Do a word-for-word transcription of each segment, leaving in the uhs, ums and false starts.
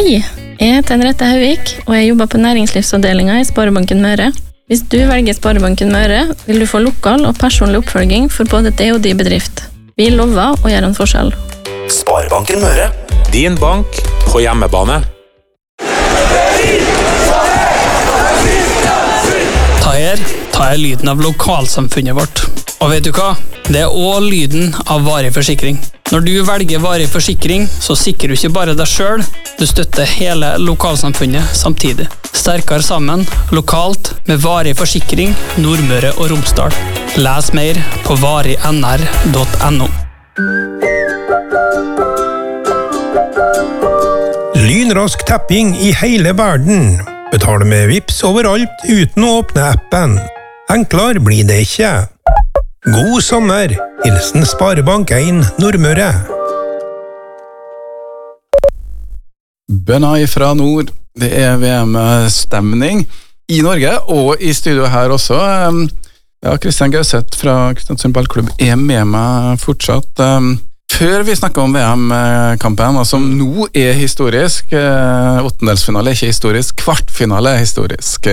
Hei, jeg heter Henriette Hauvik, og jeg jobber på næringslivsavdelingen i Sparebanken Møre. Hvis du velger Sparebanken Møre, vil du få lokal og personlig oppfølging for både det og de bedrift. Vi lover å gjøre en forskjell. Sparebanken Møre. Din bank på hjemmebane. Ta her, ta her lyden av lokalsamfunnet vårt. Og vet du hva? Det er også lyden av varig forsikring. Når du velger varig forsikring, så sikrer du ikke bare deg selv, du støtter hele lokalsamfunnet samtidig. Sterkere sammen, lokalt, med varig forsikring, Nordmøre og Romsdal. Les mer på varig n r punktum n o. Lynrask tapping i hele verden. Betale med Vips overalt uten å åpne appen. Enklere blir det ikke. God sommer! Hilsen Sparebank en Nordmøre. Bønna fra nord. Det er V M-stemning i Norge, og i studio her også. Ja, Kristian Gauseth fra Kristiansund Ballklubb er med meg fortsatt. Før vi snakker om V M-kampen, som nå er historisk, åttendelsfinale er ikke historisk, kvartfinale er historisk,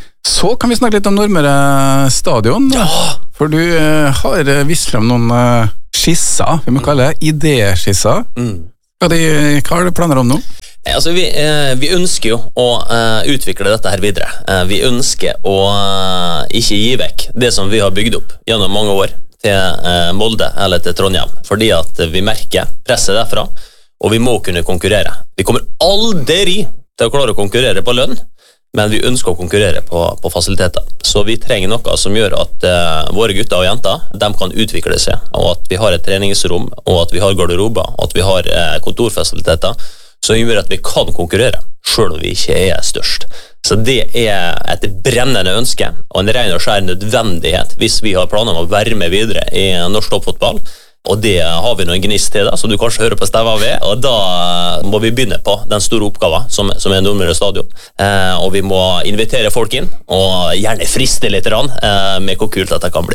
så kan vi snakke litt om Nordmøre stadion. Ja! For du har vist frem noen skisser, vi må kalle det idéskisser. Mm. Hva, de, hva har du planer om nå? Altså, vi, eh, vi ønsker jo å eh, utvikle dette her videre. Eh, vi ønsker å eh, ikke gi vekk det som vi har bygd opp gjennom mange år til eh, Molde eller til Trondheim, fordi at vi merker presset derfra, og vi må kunne konkurrere. Vi kommer aldri til å klare å konkurrere på lønn, men vi ønsker å konkurrere på, på fasiliteter. Så vi trenger noe som gjør at uh, våre gutter og jenter, de kan utvikle seg, og at vi har et treningsrom, og at vi har garderober, og at vi har uh, kontorfasiliteter, som gjør at vi kan konkurrere, selv om vi ikke er størst. Så det er et brennende ønske, og en ren og skjær nødvendighet, hvis vi har planer om å være med videre i norsk toppfotball. Og det har vi noen gnist til da, som du kanskje hører på stemmen ved, og da må vi begynne på den store oppgaven som, som er Nordmøre stadion. Eh, og vi må invitere folk inn, og gjerne friste litt rann, eh, med hvor kult dette kan bli.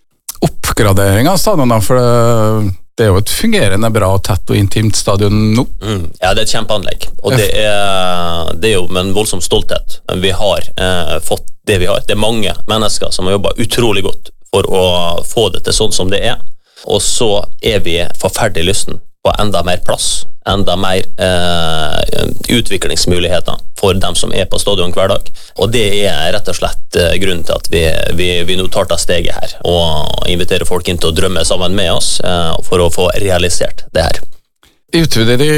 Oppgradering av stadion da, for det, det er jo et fungerende bra og tett og intimt stadion nå. Mm, ja, det er et kjempeanlegg, og det er, det er jo med en voldsom stolthet. Vi har eh, fått det vi har. Det er mange mennesker som har jobbet utrolig godt for å få det til sånn som det er. Og så er vi forferdelig lysten på enda mer plass, enda mer eh, utviklingsmuligheter for dem som er på stadion hver dag. Og det er rett og slett eh, grunnen til at vi, vi, vi nå tar det steget her, og inviterer folk inn til å drømme sammen med oss eh, for å få realisert det her. Utvider de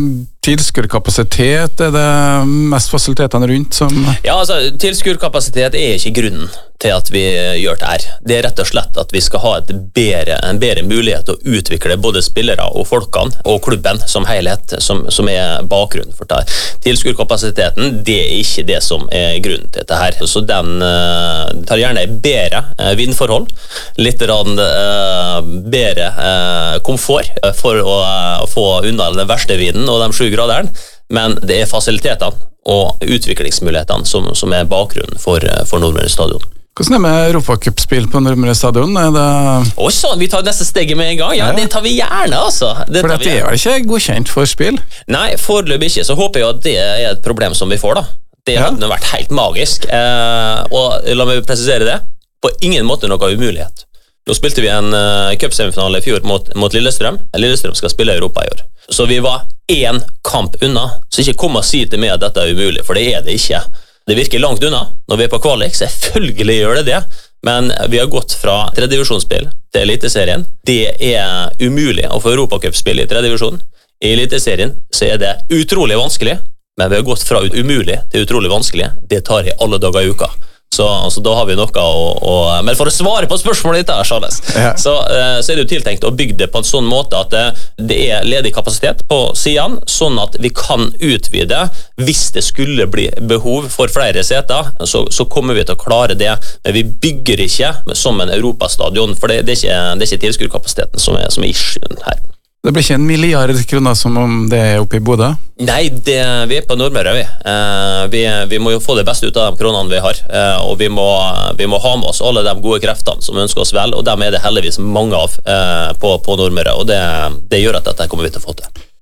tilskuerkapasitet? Er det mest fasilitetene rundt som... Ja, altså, tilskuerkapasitet er ikke grunnen til at vi gjør det her. Det er rett og slett at vi skal ha et bedre, en bedre mulighet til å utvikle både spillere og folkene og klubben som helhet, som, som er bakgrunnen for det her. Tilskuerkapasiteten, det er ikke det som er grunnen til det her. Så den uh, tar gjerne bedre uh, vindforhold, litt rann, uh, bedre uh, komfort for å uh, få unna den verste vinden og de sju graderne, men det er fasilitetene og utviklingsmulighetene som, som er bakgrunnen for, for Nordmøre stadion. Hvordan er det med Europacupspill på Nordmøre stadion? Er det... Å, sånn, vi tar neste steget med en gang. Ja, ja. Det tar vi gjerne, altså. Det for det er vel ikke godkjent for spill? Nei, foreløpig ikke. Så håper jeg at det er et problem som vi får, da. Det ja. Hadde vært helt magisk. Eh, og la meg presisere det. På ingen måte noe umulighet. Nå spilte vi en uh, cupsemifinale i fjor mot, mot Lillestrøm. Lillestrøm skal spille i Europa i år. Så vi var én kamp unna. Så ikke kom og si til meg at dette er umulig, for det er det ikke. Det virker langt unna når vi er på kvalik, selvfølgelig gjør det det, men vi har gått fra tredjedivisjonsspill til Eliteserien. Det er umulig å få Europacupspill i tredjedivisjon. I Eliteserien så er det utrolig vanskelig, men vi har gått fra umulig til utrolig vanskelig. Det tar i alle dager i uka. Så altså, da har vi noe å, å... Men for å svare på spørsmålet ditt her, Charles, ja. så, uh, så er det jo tiltenkt å bygge det på en sånn måte at uh, det er ledig kapasitet på siden, sånn at vi kan utvide. Hvis det skulle bli behov for flere seter, så, så kommer vi til å klare det. Men vi bygger ikke som en Europastadion, for det, det er ikke, det er ikke tilskuerkapasiteten som er, som er issuen her. Det blir ikke en milliard kroner som om det er oppe i Bodø? Nei, det, vi er på Nordmøre, vi. Eh, vi. Vi må jo få det beste ut av de kronene vi har, eh, og vi må, vi må ha med oss alle de gode kreftene som ønsker oss vel, og dem er det heldigvis mange av eh, på, på Nordmøre, og det, det gjør at dette kommer vi til å få til.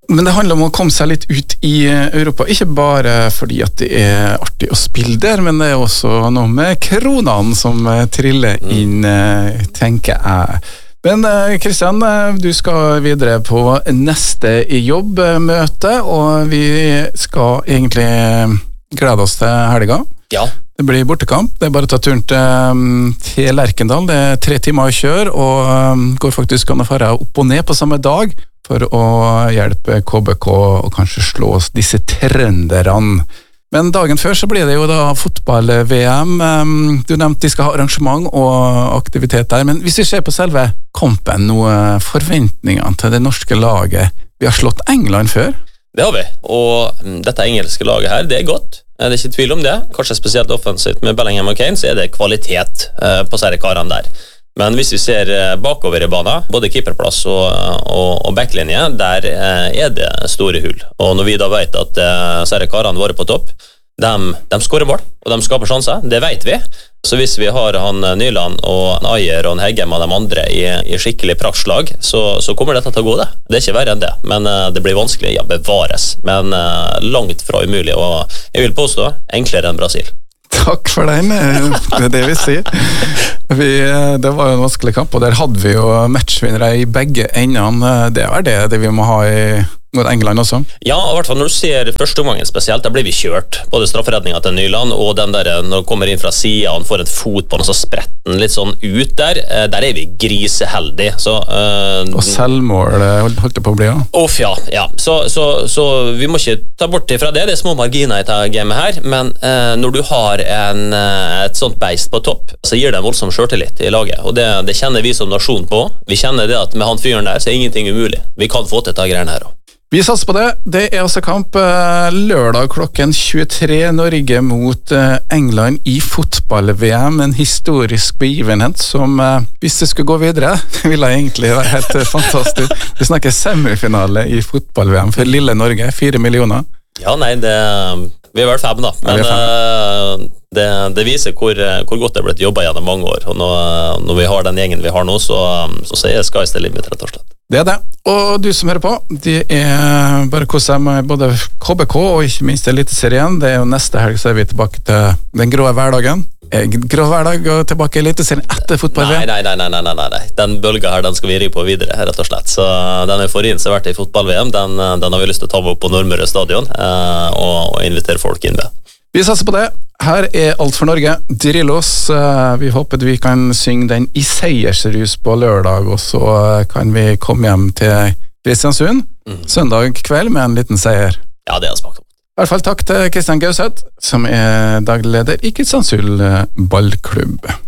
Men det handler om å komme seg litt ut i Europa, ikke bare fordi at det er artig å spille der, men det er også noe med kronene som triller inn, tenker jeg. Men Kristian, du skal videre på neste jobbmøte, og vi skal egentlig glede oss til helga. Ja. Det blir bortekamp, det er bare å ta turen til, til Lerkendal, det er tre timer å kjøre, og går faktisk an å fare opp og ned på samme dag, for å hjelpe K B K og kanskje slå oss disse trønderne. Men dagen før så blir det jo da fotball-V M. Du nevnte de skal ha arrangement og aktivitet der, men hvis vi ser på selve kampen, noen forventninger til det norske laget. Vi har slått England før. Det har vi, og dette engelske laget her, det er godt. Det er ikke tvil om det. Kanskje spesielt offensivt med Bellingham og Kane, så er det kvalitet på sære karene der. Men hvis vi ser bakover i banen, både keeperplass og, og, og backlinje, der er det store hull. Og når vi da vet at sære karene våre på topp, de, de skårer mål, og de skaper sjanser, det vet vi. Så hvis vi har han Nyland og Ayer og Heggem og de andre i, i skikkelig praktslag, så, så kommer dette til å gå det. Det er ikke verre enn det, men uh, det blir vanskelig, ja, bevares. Men uh, langt fra umulig, og jeg vil påstå, enklere enn Brasil. Takk for den, det er det vi sier. Vi, det var jo en vanskelig kamp, og der hadde vi jo matchvinnere i begge endene. Det er det, det vi må ha i mot England også. Ja, i hvert fall når du ser første omgangen spesielt, da blir vi kjørt. Både strafferedningen til Nyland, og den der, når han kommer inn fra siden, han får et fot på den, så spretter den litt sånn ut der. Der er vi griseheldige. Så, uh, og selvmål holdt det på å bli, ja. Uff, ja. ja. Så, så, så vi må ikke ta bort ifra det. Det er små marginer i dette gamet her, men uh, når du har en, uh, et sånt beist på topp, så gir det en voldsom selvtillit i laget, og det, det kjenner vi som nasjon på. Vi kjenner det at med han fyren der, så er ingenting umulig. Vi kan få til dette greiene her også. Vi satser på det. Det er altså kamp lørdag klokken tjuetre, Norge mot England i fotball-V M, en historisk begivenhet som, hvis det skulle gå videre, ville egentlig være helt fantastisk. Vi snakker semifinale i fotball-V M for lille Norge, fire millioner. Ja, nei, det, vi er vel fem da, men ja, det, det viser hvor, hvor godt det er blitt jobbet gjennom mange år, og når, når vi har den gjengen vi har nå, så, så er sky's the limit, rett og slett. Det er det, og du som hører på, det er bare kos deg med både K B K og ikke minst Eliteserien. Det er jo neste helg, så er vi tilbake til den grå hverdagen. Grå hverdag og tilbake i Eliteserien etter fotball. Nei, nei, nei, nei, nei, nei, nei. Den bølga her, den skal vi ri på videre, rett og slett. Så den er forinn som har vært i fotball-V M, den, den har vi lyst til å ta med opp på Nordmøre stadion eh, og, og invitere folk inn med. Vi satser på det. Her er alt for Norge. Drillos. Vi håper vi kan synge den i seiersrus på lørdag, og så kan vi komme hjem til Kristiansund mm. søndag kveld med en liten seier. Ja, det er smakt. I hvert fall takk til Kristian Gauseth, som er daglig leder i Kristiansund ballklubb.